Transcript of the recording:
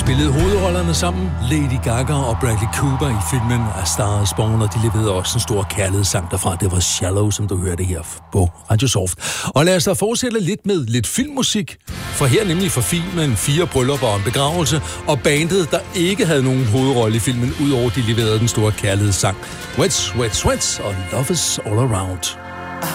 spillede hovedrollerne sammen. Lady Gaga og Bradley Cooper i filmen A Star Is Born, og de leverede også en stor kærlighedssang derfra. Det var Shallow, som du hørte her på Radio Soft. Og lad os da fortsætte lidt med lidt filmmusik. For her nemlig for filmen 4 bryllupper og en begravelse, og bandet, der ikke havde nogen hovedrolle i filmen, udover de leverede den store kærlighedssang. Wets, Wets, Wets og Love Is All Around.